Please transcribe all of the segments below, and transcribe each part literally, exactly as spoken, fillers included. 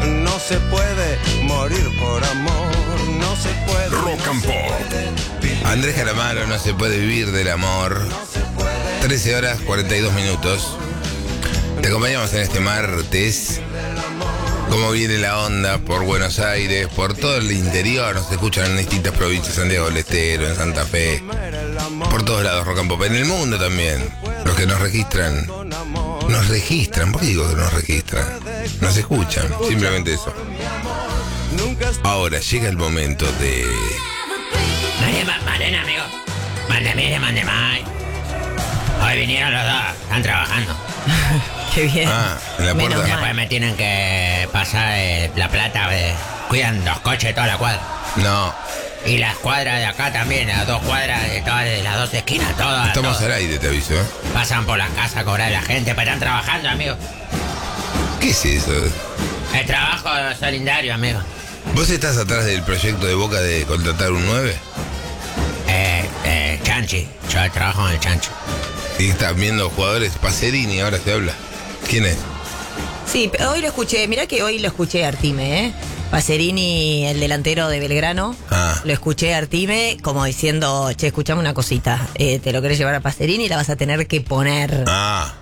no se puede morir por amor, no se puede. Rock and Pop. Andrés Calamaro, no se puede vivir del amor. trece horas cuarenta y dos minutos. Te acompañamos en este martes. Cómo viene la onda por Buenos Aires, por todo el interior. Nos escuchan en distintas provincias, Santiago del Estero, en Santa Fe. Por todos lados, Rock and Pop. En el mundo también. Los que nos registran. Nos registran. ¿Por qué digo que nos registran? Nos escuchan. Simplemente eso. Ahora llega el momento de... Mande, manden, amigo. Mande, mire, mande, más. Hoy vinieron los dos. Están trabajando. Qué bien. Ah, en la puerta. Después me tienen que pasar eh, la plata. Eh, cuidan los coches de toda la cuadra. No. Y las cuadras de acá también, las dos cuadras de todas de las dos esquinas, todas. Estamos todas. al aire, te aviso, ¿eh? Pasan por las casas a cobrar a la gente, pero están trabajando, amigo. ¿Qué es eso? El trabajo solidario, amigo. ¿Vos estás atrás del proyecto de Boca de contratar un nueve? Eh, eh, Chanchi. Yo trabajo en el Chancho. Y estás viendo jugadores. Pacerini, ahora se habla. ¿Quién es? Sí, hoy lo escuché, mirá que hoy lo escuché a Artime, ¿eh? Pacerini, el delantero de Belgrano, Ah. lo escuché a Artime como diciendo, che, escuchame una cosita, eh, te lo querés llevar a Pacerini y la vas a tener que poner, Ah.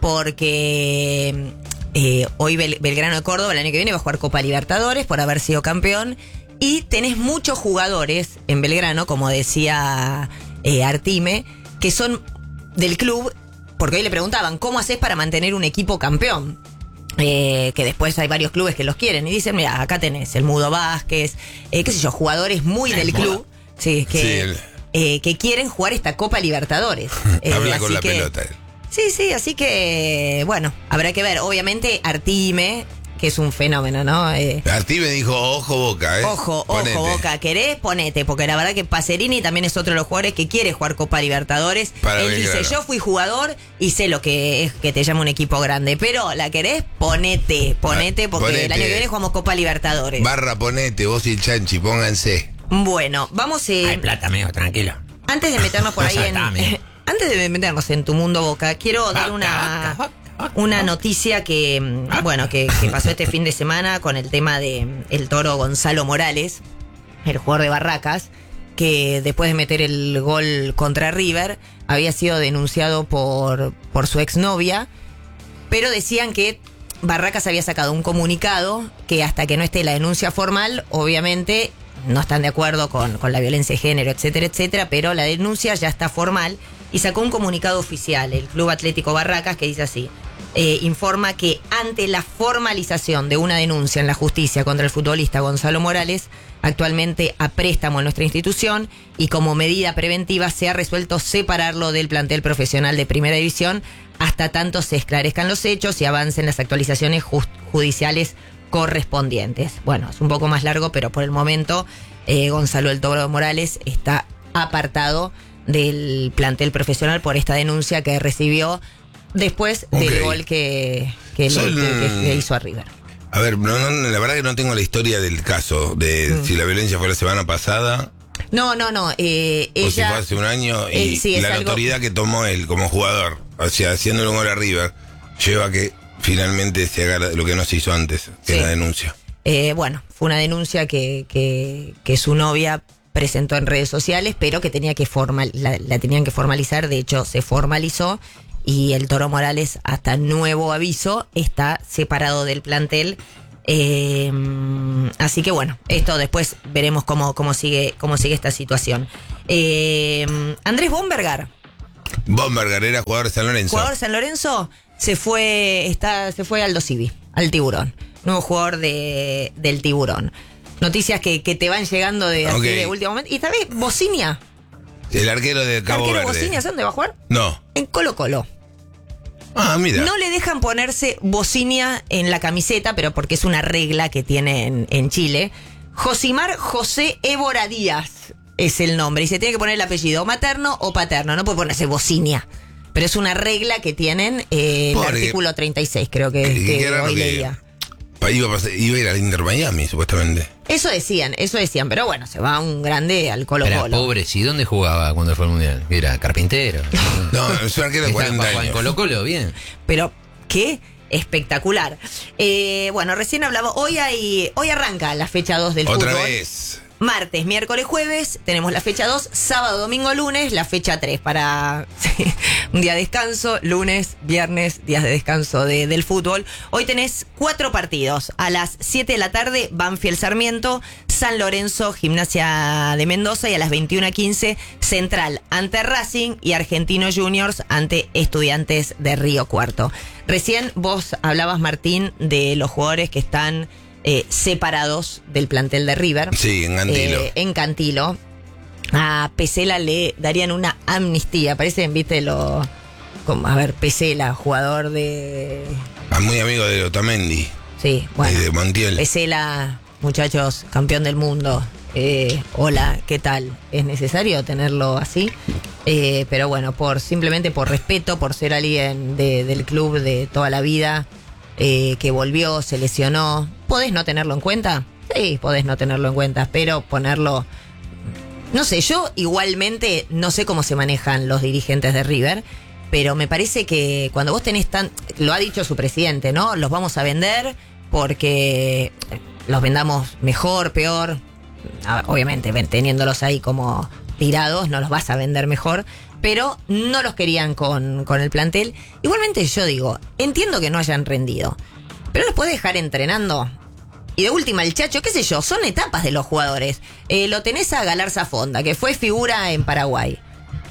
porque eh, hoy Bel- Belgrano de Córdoba el año que viene va a jugar Copa Libertadores por haber sido campeón y tenés muchos jugadores en Belgrano, como decía eh, Artime, que son del club, porque hoy le preguntaban, ¿cómo haces para mantener un equipo campeón? Eh, que después hay varios clubes que los quieren y dicen, mira, acá tenés el Mudo Vázquez, eh, qué sé yo, jugadores muy del club, sí, que, Sí, el- eh, que quieren jugar esta Copa Libertadores. Eh, Habla con así la que- pelota. Sí, sí, así que, bueno, habrá que ver. Obviamente, Artime, que es un fenómeno, ¿no? Eh, Arti me dijo, ojo Boca, ¿eh? Ojo, Ponete. ojo, Boca, ¿querés? Ponete, porque la verdad que Pacerini también es otro de los jugadores que quiere jugar Copa Libertadores. Para Él Belgrano. dice, yo fui jugador y sé lo que es que te llama un equipo grande, pero ¿la querés? Ponete, ponete, porque Ponete. el año que viene jugamos Copa Libertadores. Barra, ponete, vos y el Chanchi, pónganse. Bueno, vamos eh, Hay plata, amigo, tranquilo. antes de meternos por No ahí en... saltá, amigo. Antes de meternos en tu mundo, Boca, quiero dar Boca, una... Boca, Boca, Una Boca. noticia que, mm, bueno, que, que pasó este fin de semana con el tema de mm, el toro Gonzalo Morales, el jugador de Barracas, que después de meter el gol contra River, había sido denunciado por, por su exnovia, pero decían que Barracas había sacado un comunicado que hasta que no esté la denuncia formal, obviamente no están de acuerdo con, con la violencia de género, etcétera, etcétera, pero la denuncia ya está formal y sacó un comunicado oficial, el Club Atlético Barracas, que dice así, eh, informa que ante la formalización de una denuncia en la justicia contra el futbolista Gonzalo Morales, actualmente a préstamo en nuestra institución y como medida preventiva se ha resuelto separarlo del plantel profesional de Primera División hasta tanto se esclarezcan los hechos y avancen las actualizaciones ju- judiciales correspondientes. Bueno, es un poco más largo, pero por el momento eh, Gonzalo El Toro Morales está apartado del plantel profesional por esta denuncia que recibió después del Ok. gol que, que, le, Son- que- que le hizo a River. A ver, no, no, la verdad que no tengo la historia del caso, de Mm. si la violencia fue la semana pasada No, no, no. Eh, o si ella, fue hace un año y eh, sí, es la algo- notoriedad que tomó él como jugador, o sea, haciéndole un gol a River, lleva a que finalmente se haga lo que no se hizo antes, que Sí. es la denuncia. Eh, bueno, fue una denuncia que, que, que su novia presentó en redes sociales, pero que tenía que formal, la, la tenían que formalizar. De hecho, se formalizó y el Toro Morales, hasta nuevo aviso, está separado del plantel. Eh, así que bueno, esto después veremos cómo, cómo sigue, cómo sigue esta situación. Eh, Andrés Bombergar, Bomberger era jugador de San Lorenzo. jugador de San Lorenzo, se fue, está, se fue al Aldo Civi, al Tiburón. Nuevo jugador de, del Tiburón. Noticias que, que te van llegando de, así Ok. de último momento. Y tal vez Bocinia. El arquero de ¿El Cabo arquero Verde. Bocinia, ¿sabes dónde va a jugar? No. En Colo Colo. Ah, mira. No le dejan ponerse Bocinia en la camiseta, pero porque es una regla que tiene en, en Chile. Josimar José Évora Díaz es el nombre. Y se tiene que poner el apellido materno o paterno. No puede ponerse Bocinia. Pero es una regla que tienen eh, el Porque- artículo treinta y seis, creo que, Qué- que qué raro hoy que- leía. Pa- Iba a, pasar- iba a ir al Inter Miami, supuestamente. Eso decían, eso decían, pero bueno, se va un grande al Colo Era Colo. pobre, ¿sí? ¿Dónde jugaba cuando fue al Mundial? Era carpintero. No, es un arquero de Estaba cuarenta en años. Colo Colo, bien. Pero, ¿qué? espectacular. Eh, bueno, recién hablaba, hoy hay, hoy arranca la fecha dos del Otra fútbol. vez. Martes, miércoles, jueves, tenemos la fecha dos, sábado, domingo, lunes, la fecha tres para sí, un día de descanso, lunes, viernes, días de descanso de, del fútbol. Hoy tenés cuatro partidos. A las siete de la tarde, Banfield Sarmiento, San Lorenzo, Gimnasia de Mendoza, y a las veintiuna quince, Central ante Racing y Argentinos Juniors ante Estudiantes de Río Cuarto. Recién vos hablabas, Martín, de los jugadores que están Eh, separados del plantel de River. Sí, en Cantilo. Eh, en Cantilo. A Pesela le darían una amnistía. Parecen, viste, lo. Como, a ver, Pesela, jugador de. Ah, muy amigo de Otamendi. Sí, bueno. Y de Montiel. Pesela, muchachos, campeón del mundo. Eh, hola, ¿qué tal? ¿Es necesario tenerlo así? Eh, pero bueno, por simplemente por respeto, por ser alguien de, del club de toda la vida. Eh, que volvió, se lesionó. ¿Podés no tenerlo en cuenta? Sí, podés no tenerlo en cuenta, pero ponerlo... No sé, yo igualmente no sé cómo se manejan los dirigentes de River, pero me parece que cuando vos tenés tan... Lo ha dicho su presidente, ¿no? Los vamos a vender porque los vendamos mejor, peor. Obviamente, teniéndolos ahí como tirados, no los vas a vender mejor, pero no los querían con, con el plantel. Igualmente yo digo, entiendo que no hayan rendido, pero los podés dejar entrenando. Y de última el Chacho, qué sé yo, son etapas de los jugadores. Eh, lo tenés a Galarza Fonda, que fue figura en Paraguay.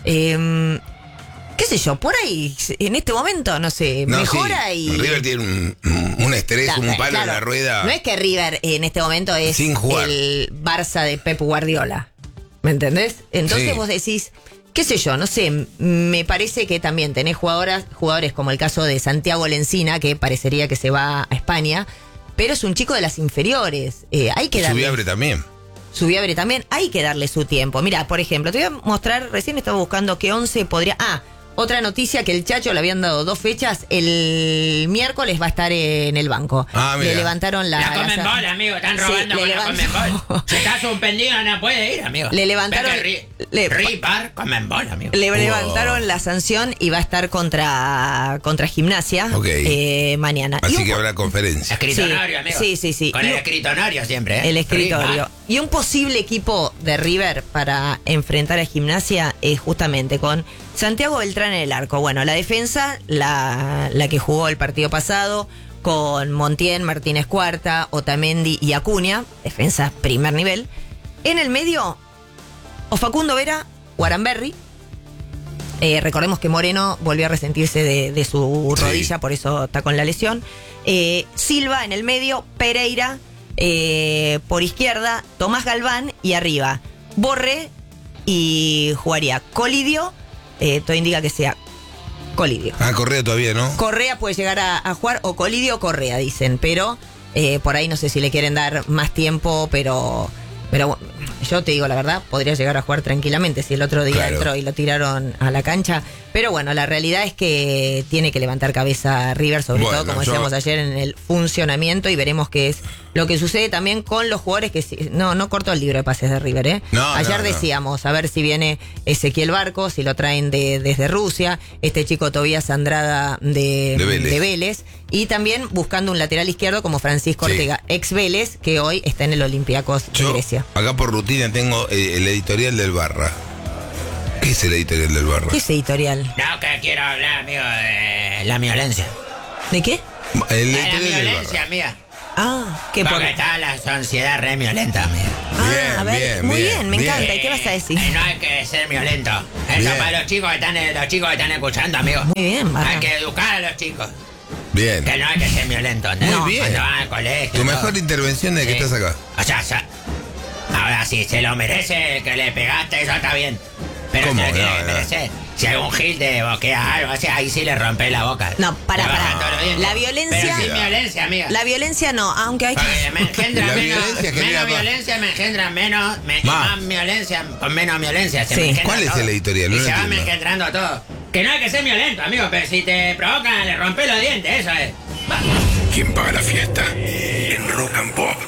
Eh, qué sé yo, por ahí, en este momento, no sé, No, mejora sí. y... River tiene un, un estrés, Claro, un palo claro. en la rueda. No es que River en este momento es Sin jugar. el Barça de Pep Guardiola. ¿Me entendés? Entonces Sí. vos decís, qué sé yo, no sé, me parece que también tenés jugadoras, jugadores como el caso de Santiago Lencina, que parecería que se va a España, pero es un chico de las inferiores. Eh, hay que darle... Subiabre también. Subiabre también, hay que darle su tiempo. Mira, por ejemplo, te voy a mostrar, recién estaba buscando qué once podría... Ah, otra noticia, que el Chacho le habían dado dos fechas, el miércoles va a estar en el banco. Ah, mira. Le levantaron la... La comen la- bola, amigo. Están Sí, robando le con la levantó- comen bola. Si está suspendido, no puede ir, amigo. Le levantaron- Ri, le- Ripar, comen bola, amigo. Le Oh. levantaron la sanción y va a estar contra, contra Gimnasia Ok. eh, mañana. Y Así un que po- habrá conferencia. Escritonario, Sí, amigo. sí, sí, sí. Con Y el un- escritonario siempre, ¿eh? El escritorio. Ripar. Y un posible equipo de River para enfrentar a Gimnasia es justamente con Santiago Beltrán en el arco. Bueno, la defensa, la, la que jugó el partido pasado, con Montiel, Martínez Cuarta, Otamendi y Acuña, defensa primer nivel. En el medio, o Facundo Vera o Aramberri. Eh, recordemos que Moreno volvió a resentirse de, de su Sí. rodilla, por eso está con la lesión. Eh, Silva en el medio, Pereira eh, por izquierda, Tomás Galván y arriba Borré, y jugaría Colidio, eh, todo indica que sea Colidio. Ah, Correa todavía, ¿no? Correa puede llegar a, a jugar, o Colidio o Correa, dicen, pero eh, por ahí no sé si le quieren dar más tiempo, pero... Pero yo te digo la verdad, podría llegar a jugar tranquilamente si el otro día Claro. entró y lo tiraron a la cancha. Pero bueno, la realidad es que tiene que levantar cabeza River, sobre Bueno, todo, como yo- decíamos ayer, en el funcionamiento, y veremos qué es lo que sucede también con los jugadores que... si- No, no cortó el libro de pases de River, ¿eh? No, ayer no, no. decíamos, a ver si viene Ezequiel Barco, si lo traen de, desde Rusia, este chico Tobías Andrada de, De Vélez. de Vélez, y también buscando un lateral izquierdo como Francisco Sí. Ortega, ex Vélez, que hoy está en el Olympiacos de Yo, Grecia. acá por rutina tengo eh, el editorial del Barra. ¿Qué es el editorial del Barra? ¿Qué es editorial? No, que quiero hablar, amigo, de la violencia. ¿De qué? El De la editorial del violencia, Barra. amiga. Ah, ¿qué por... Porque está la sociedad re violenta, amiga. Ah, Bien, a ver, bien, muy bien, bien, me bien. encanta. ¿Y qué vas a decir? Eh, no hay que ser violento. Eso Bien. para los chicos que están, los chicos que están escuchando, amigo. Muy bien, Barra. Hay que educar a los chicos. Bien. Que no hay que ser violento, ¿entendés? Muy bien. Cuando van al colegio. Tu todo. mejor intervención de que Sí. estás acá. O sea, o sea, ahora si se lo merece el que le pegaste, eso está bien. Pero ¿Cómo? si lo tiene No, que no. merecer. Si algún gil te boquea algo así, ahí sí le rompe la boca. No, pará, Le bajan pará. todos los dientes. La violencia- Pero sin violencia, amiga. La violencia no, aunque hay Porque que... me engendra La menos, violencia genera menos más. violencia, me engendra menos, me- y Más. más violencia con menos violencia. Se Sí. me engendra ¿Cuál es todo. el editorial? Y No se lo va entiendo. engendrando todo. Que no hay que ser violento, amigo, pero si te provocan, le rompes los dientes, eso es. ¿Quién paga la fiesta? En Rock and Pop.